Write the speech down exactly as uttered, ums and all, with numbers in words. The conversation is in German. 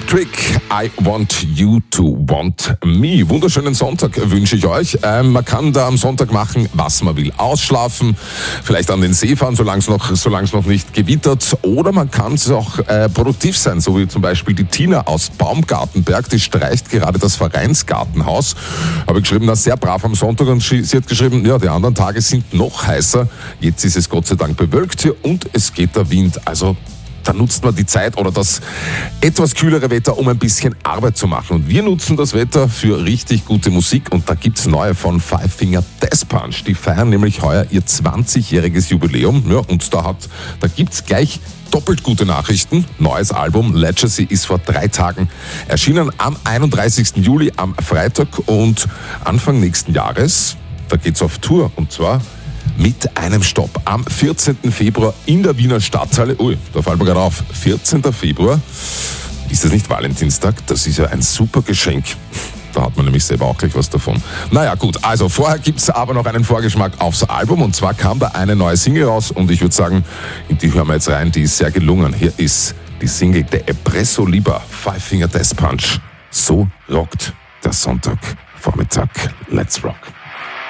Electric, I Want You to Want Me. Wunderschönen Sonntag wünsche ich euch. Ähm, man kann da am Sonntag machen, was man will. Ausschlafen, vielleicht an den See fahren, solange es noch, solange es noch nicht gewittert. Oder man kann es auch äh, produktiv sein, so wie zum Beispiel die Tina aus Baumgartenberg. Die streicht gerade das Vereinsgartenhaus. Habe ich geschrieben, na, sehr brav am Sonntag. Und sie hat geschrieben, ja, die anderen Tage sind noch heißer. Jetzt ist es Gott sei Dank bewölkt hier und es geht der Wind. Also da nutzt man die Zeit oder das etwas kühlere Wetter, um ein bisschen Arbeit zu machen. Und wir nutzen das Wetter für richtig gute Musik. Und da gibt's neue von Five Finger Death Punch. Die feiern nämlich heuer ihr zwanzigjähriges Jubiläum. Ja, und da, hat, da gibt's gleich doppelt gute Nachrichten. Neues Album Legacy ist vor drei Tagen erschienen, am einunddreißigsten Juli, am Freitag. Und Anfang nächsten Jahres, da geht's auf Tour. Und zwar mit einem Stopp am vierzehnten Februar in der Wiener Stadthalle. Ui, da fällt mir gerade auf. vierzehnten Februar. Ist das nicht Valentinstag? Das ist ja ein super Geschenk. Da hat man nämlich selber auch gleich was davon. Naja, gut. Also vorher gibt's aber noch einen Vorgeschmack aufs Album. Und zwar kam da eine neue Single raus. Und ich würde sagen, in die hören wir jetzt rein. Die ist sehr gelungen. Hier ist die Single der Espresso Liber, Five Finger Death Punch. So rockt der Sonntagvormittag. Let's rock.